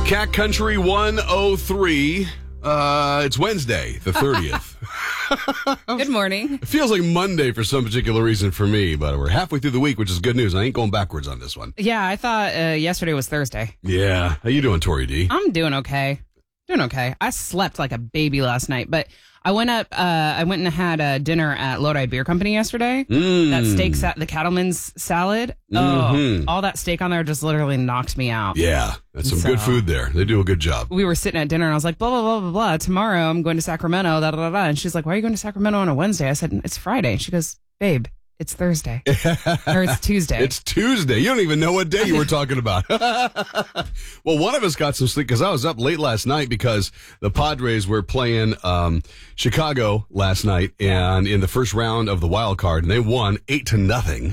Cat Country 103. It's Wednesday, the 30th. Good morning. It feels like Monday for some particular reason for me, but we're halfway through the week, which is good news. I ain't going backwards on this one. Yeah, I thought yesterday was Thursday. Yeah. How you doing, Tori D? I'm doing okay. I slept like a baby last night, but I went and had dinner at Lodi Beer Company yesterday. That steak, the Cattleman's salad. All that steak on there just literally knocked me out. Yeah, that's some good food there. They do a good job. We were sitting at dinner and I was like, blah, blah, blah, blah, blah. Tomorrow I'm going to Sacramento, da, da, da, da. And she's like, why are you going to Sacramento on a Wednesday? I said, it's Friday. And she goes, babe, it's Thursday. Or it's Tuesday. It's Tuesday. You don't even know what day you were talking about. Well, one of us got some sleep because I was up late last night because the Padres were playing Chicago last night and in the first round of the wild card, and they won 8-0.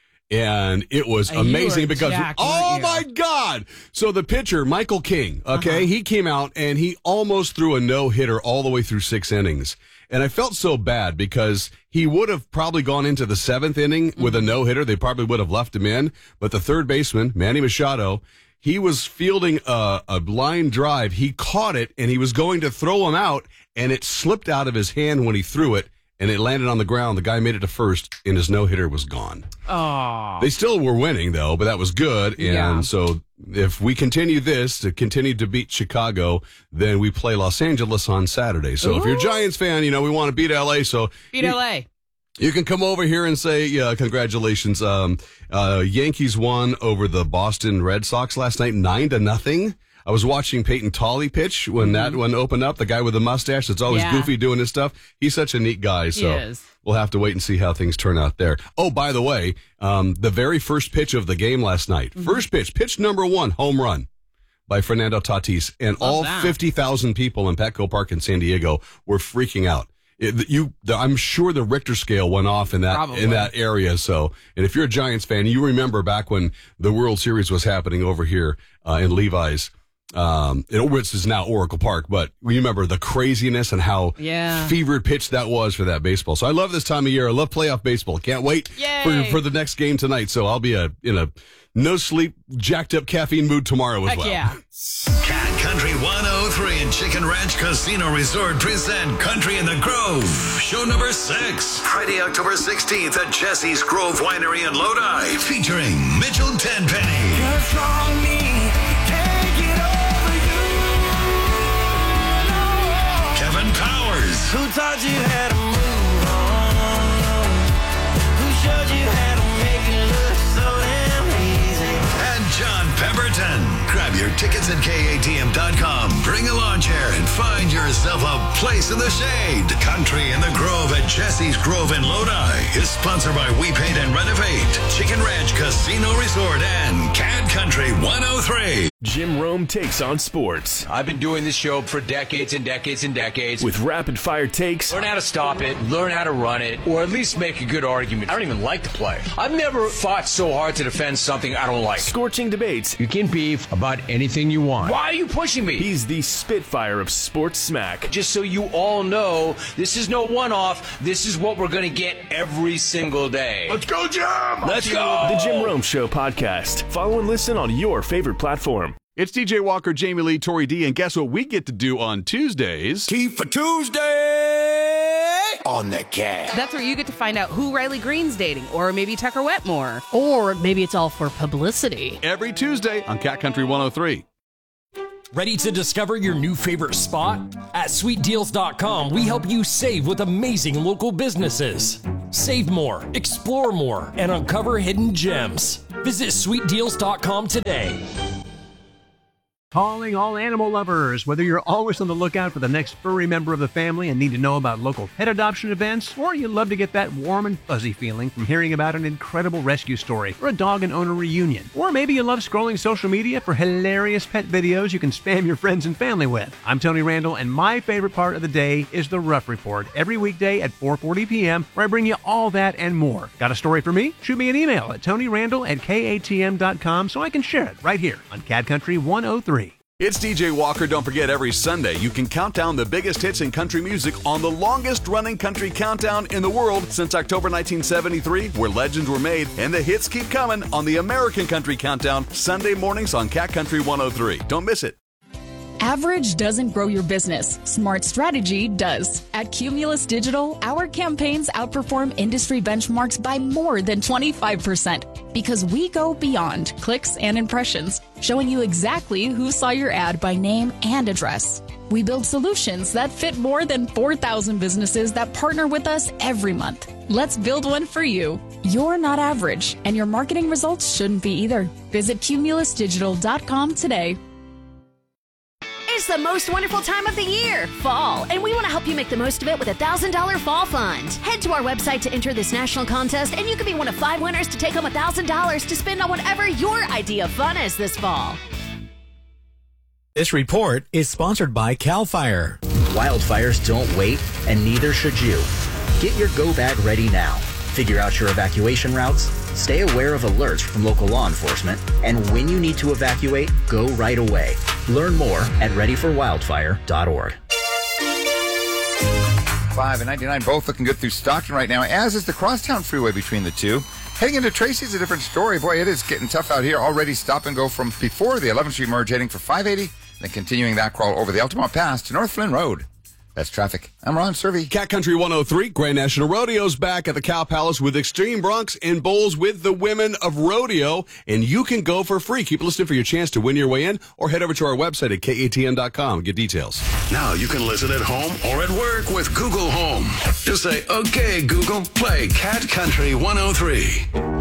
And it was amazing because, jacked, oh my God. So the pitcher, Michael King, he came out and he almost threw a no-hitter all the way through 6 innings. And I felt so bad because he would have probably gone into the 7th inning with a no-hitter. They probably would have left him in. But the third baseman, Manny Machado, he was fielding a line drive. He caught it, and he was going to throw him out, and it slipped out of his hand when he threw it, and it landed on the ground. The guy made it to first, and his no-hitter was gone. Oh. They still were winning, though, but that was good. And so if we continue to beat Chicago, then we play Los Angeles on Saturday. So if you're a Giants fan, we want to beat L.A. So beat L.A. You can come over here and say, congratulations. Yankees won over the Boston Red Sox last night, 9-0. I was watching Peyton Tolley pitch when that one opened up, the guy with the mustache that's always goofy doing his stuff. He's such a neat guy, so we'll have to wait and see how things turn out there. Oh, by the way, the very first pitch of the game last night, first pitch number 1, home run by Fernando Tatis, and all 50,000 people in Petco Park in San Diego were freaking out. I'm sure the Richter scale went off in that area. So, and if you're a Giants fan, you remember back when the World Series was happening over here in Levi's. Which is now Oracle Park, but we remember the craziness and how fevered pitch that was for that baseball. So I love this time of year. I love playoff baseball. Can't wait for the next game tonight. So I'll be in a no sleep, jacked up caffeine mood tomorrow as well. Yeah. Cat Country 103 and Chicken Ranch Casino Resort present Country in the Grove, show number 6, Friday, October 16th at Jesse's Grove Winery in Lodi, featuring Mitchell Tenpenny. What's wrong with me? Powers. Who taught you how to move on? Who showed you how to make it look so damn easy? And John Pemberton. Grab your tickets at KATM.com. Bring a lawn chair and find yourself a place in the shade. Country in the Grove at Jesse's Grove in Lodi is sponsored by We Paint and Renovate, Chicken Ranch Casino Resort, and Cat Country 103. Jim Rome takes on sports. I've been doing this show for decades and decades and decades. With rapid-fire takes. Learn how to stop it, learn how to run it, or at least make a good argument. I don't even like to play. I've never fought so hard to defend something I don't like. Scorching debates. You can beef about anything you want. Why are you pushing me? He's the Spitfire of sports smack. Just so you all know, this is no one-off. This is what we're going to get every single day. Let's go, Jim! Let's go! The Jim Rome Show podcast. Follow and listen on your favorite platform. It's DJ Walker, Jamie Lee, Tori D, and guess what we get to do on Tuesdays? Tea for Tuesday on the Cat. That's where you get to find out who Riley Green's dating, or maybe Tucker Wetmore. Or maybe it's all for publicity. Every Tuesday on Cat Country 103. Ready to discover your new favorite spot? At SweetDeals.com, we help you save with amazing local businesses. Save more, explore more, and uncover hidden gems. Visit SweetDeals.com today. Calling all animal lovers. Whether you're always on the lookout for the next furry member of the family and need to know about local pet adoption events, or you love to get that warm and fuzzy feeling from hearing about an incredible rescue story or a dog and owner reunion, or maybe you love scrolling social media for hilarious pet videos you can spam your friends and family with. I'm Tony Randall, and my favorite part of the day is the Rough Report every weekday at 4:40 p.m., where I bring you all that and more. Got a story for me? Shoot me an email at TonyRandall@KATM.com so I can share it right here on Cat Country 103. It's DJ Walker. Don't forget, every Sunday you can count down the biggest hits in country music on the longest-running country countdown in the world since October 1973, where legends were made, and the hits keep coming on the American Country Countdown, Sunday mornings on Cat Country 103. Don't miss it. Average doesn't grow your business. Smart strategy does. At Cumulus Digital, our campaigns outperform industry benchmarks by more than 25% because we go beyond clicks and impressions, showing you exactly who saw your ad by name and address. We build solutions that fit more than 4,000 businesses that partner with us every month. Let's build one for you. You're not average, and your marketing results shouldn't be either. Visit cumulusdigital.com today. It's the most wonderful time of the year, fall, and we want to help you make the most of it with a $1,000 fall fund. Head to our website to enter this national contest, and you could be one of 5 winners to take home $1,000 to spend on whatever your idea of fun is this fall. This report is sponsored by CAL FIRE. Wildfires don't wait, and neither should you. Get your go bag ready now. Figure out your evacuation routes, stay aware of alerts from local law enforcement, and when you need to evacuate, go right away. Learn more at readyforwildfire.org. 5 and 99 both looking good through Stockton right now, as is the Crosstown Freeway between the two. Heading into Tracy's a different story. Boy, it is getting tough out here. Already stop and go from before the 11th Street merge heading for 580, then continuing that crawl over the Altamont Pass to North Flynn Road. That's traffic. I'm Ron Servey. Cat Country 103, Grand National Rodeo's back at the Cow Palace with Extreme Broncs and Bowls with the Women of Rodeo, and you can go for free. Keep listening for your chance to win your way in, or head over to our website at katn.com. Get details. Now you can listen at home or at work with Google Home. Just say, okay, Google, play Cat Country 103.